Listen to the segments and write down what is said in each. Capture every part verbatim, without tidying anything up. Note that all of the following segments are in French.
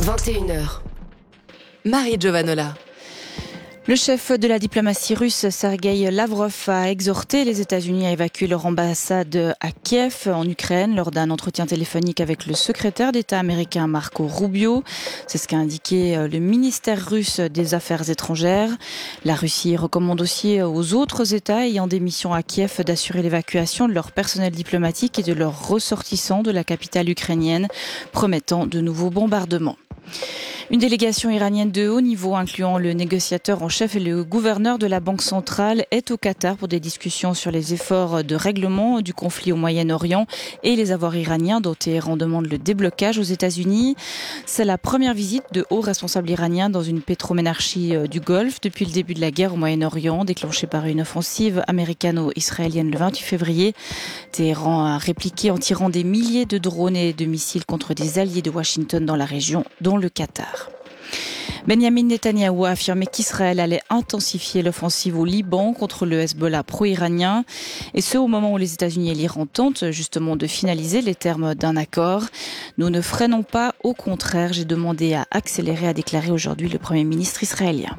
vingt et une heures. Marie Giovanola. Le chef de la diplomatie russe, Sergueï Lavrov, a exhorté les États-Unis à évacuer leur ambassade à Kiev, en Ukraine, lors d'un entretien téléphonique avec le secrétaire d'État américain Marco Rubio. C'est ce qu'a indiqué le ministère russe des Affaires étrangères. La Russie recommande aussi aux autres États ayant des missions à Kiev d'assurer l'évacuation de leur personnel diplomatique et de leurs ressortissants de la capitale ukrainienne, promettant de nouveaux bombardements. Une délégation iranienne de haut niveau, incluant le négociateur en chef et le gouverneur de la Banque centrale, est au Qatar pour des discussions sur les efforts de règlement du conflit au Moyen-Orient et les avoirs iraniens dont Téhéran demande le déblocage aux États-Unis. C'est la première visite de hauts responsables iraniens dans une pétroménarchie du Golfe depuis le début de la guerre au Moyen-Orient, déclenchée par une offensive américano-israélienne le vingt-huit février. Téhéran a répliqué en tirant des milliers de drones et de missiles contre des alliés de Washington dans la région, dont le Qatar. Benjamin Netanyahou a affirmé qu'Israël allait intensifier l'offensive au Liban contre le Hezbollah pro-iranien, et ce au moment où les États-Unis et l'Iran tentent justement de finaliser les termes d'un accord. Nous ne freinons pas, au contraire, j'ai demandé à accélérer, a déclaré aujourd'hui le Premier ministre israélien.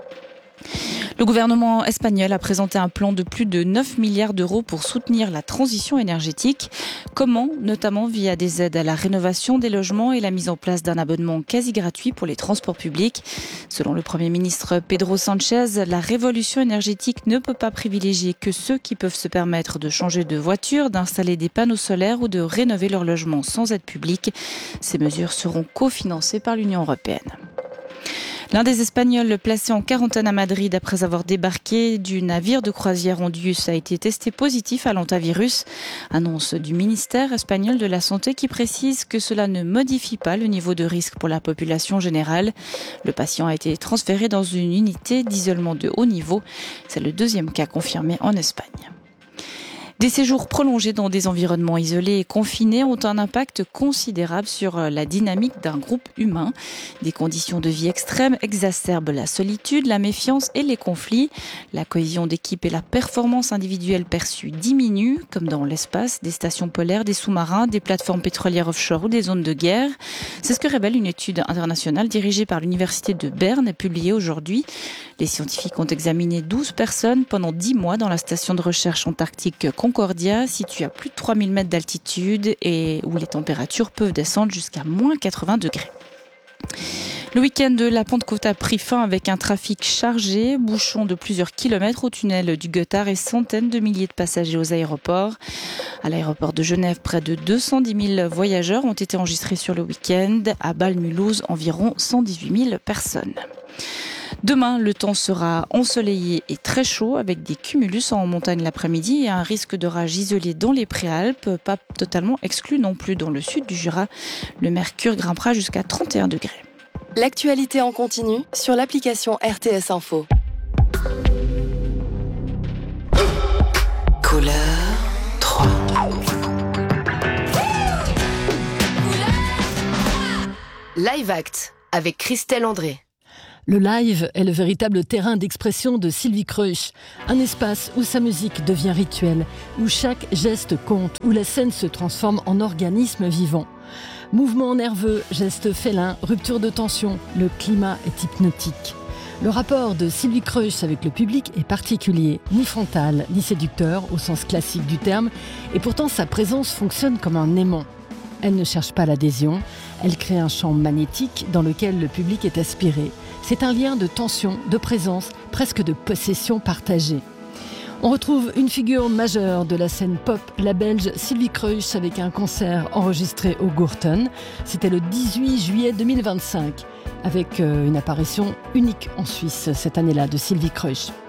Le gouvernement espagnol a présenté un plan de plus de neuf milliards d'euros pour soutenir la transition énergétique. Comment ? Notamment via des aides à la rénovation des logements et la mise en place d'un abonnement quasi gratuit pour les transports publics. Selon le Premier ministre Pedro Sánchez, la révolution énergétique ne peut pas privilégier que ceux qui peuvent se permettre de changer de voiture, d'installer des panneaux solaires ou de rénover leur logement sans aide publique. Ces mesures seront cofinancées par l'Union européenne. L'un des Espagnols placés en quarantaine à Madrid après avoir débarqué du navire de croisière Ondius a été testé positif à l'hantavirus. Annonce du ministère espagnol de la Santé qui précise que cela ne modifie pas le niveau de risque pour la population générale. Le patient a été transféré dans une unité d'isolement de haut niveau. C'est le deuxième cas confirmé en Espagne. Des séjours prolongés dans des environnements isolés et confinés ont un impact considérable sur la dynamique d'un groupe humain. Des conditions de vie extrêmes exacerbent la solitude, la méfiance et les conflits. La cohésion d'équipe et la performance individuelle perçue diminuent, comme dans l'espace, des stations polaires, des sous-marins, des plateformes pétrolières offshore ou des zones de guerre. C'est ce que révèle une étude internationale dirigée par l'Université de Berne et publiée aujourd'hui. Les scientifiques ont examiné douze personnes pendant dix mois dans la station de recherche antarctique Concordia, située à plus de trois mille mètres d'altitude et où les températures peuvent descendre jusqu'à moins quatre-vingts degrés. Le week-end de la Pentecôte a pris fin avec un trafic chargé, bouchon de plusieurs kilomètres au tunnel du Goethard et centaines de milliers de passagers aux aéroports. À l'aéroport de Genève, près de deux cent dix mille voyageurs ont été enregistrés sur le week-end. À Bâle-Mulhouse, environ cent dix-huit mille personnes. Demain, le temps sera ensoleillé et très chaud avec des cumulus en montagne l'après-midi et un risque d'orage isolé dans les Préalpes, pas totalement exclu non plus dans le sud du Jura. Le mercure grimpera jusqu'à trente et un degrés. L'actualité en continu sur l'application R T S Info. Couleur trois. Live Act avec Christelle André. Le live est le véritable terrain d'expression de Sylvie Kreusch, un espace où sa musique devient rituel, où chaque geste compte, où la scène se transforme en organisme vivant. Mouvements nerveux, gestes félins, rupture de tension, le climat est hypnotique. Le rapport de Sylvie Kreusch avec le public est particulier, ni frontal, ni séducteur au sens classique du terme, et pourtant sa présence fonctionne comme un aimant. Elle ne cherche pas l'adhésion, elle crée un champ magnétique dans lequel le public est aspiré. C'est un lien de tension, de présence, presque de possession partagée. On retrouve une figure majeure de la scène pop, la Belge Sylvie Kreusch, avec un concert enregistré au Gourton. C'était le dix-huit juillet deux mille vingt-cinq, avec une apparition unique en Suisse cette année-là de Sylvie Kreusch.